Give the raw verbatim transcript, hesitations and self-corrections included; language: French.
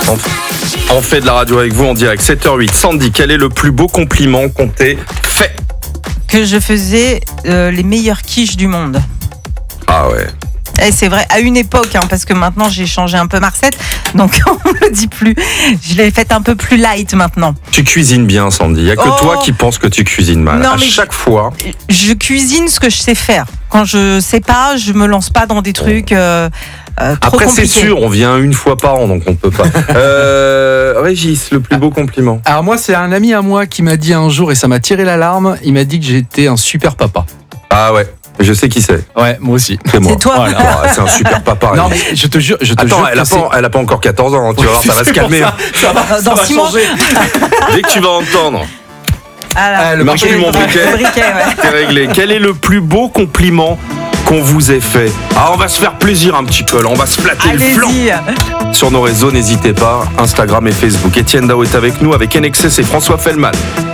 intéressante. On fait de la radio avec vous en direct, sept heures huit. Sandy, quel est le plus beau compliment qu'on t'ait fait ? Que je faisais euh, les meilleures quiches du monde. Ah ouais. Et c'est vrai, à une époque, hein, parce que maintenant j'ai changé un peu ma recette, donc on ne le dit plus. Je l'ai faite un peu plus light maintenant. Tu cuisines bien, Sandy. Il n'y a que Oh. toi qui penses que tu cuisines mal. Non, à mais chaque fois. Je cuisine ce que je sais faire. Quand je sais pas, je me lance pas dans des trucs euh, euh, trop Après, c'est compliqués. sûr, on vient une fois par an, donc on peut pas. euh, Régis, le plus beau compliment. Alors moi, c'est un ami à moi qui m'a dit un jour, et ça m'a tiré l'alarme, il m'a dit que j'étais un super papa. Ah ouais, je sais qui c'est. Ouais, moi aussi. C'est moi. C'est toi. Voilà. Ah, c'est un super papa. Non Régis. mais je te jure, je te Attends, jure elle a, que pas, elle a pas encore quatorze ans, hein, tu vas voir, ça va se calmer. hein. Ça, ça va, Dans ça va six mois. changer. Dès que tu vas entendre, Ah, là. Ah, le marche plus mon briquet, Le briquet, ouais. c'est réglé. Quel est le plus beau compliment qu'on vous ait fait ? Ah, on va se faire plaisir un petit peu, là. On va se flatter le flanc. Allez-y. Sur nos réseaux, n'hésitez pas, Instagram et Facebook. Étienne Dao est avec nous avec N X S et François Fellman.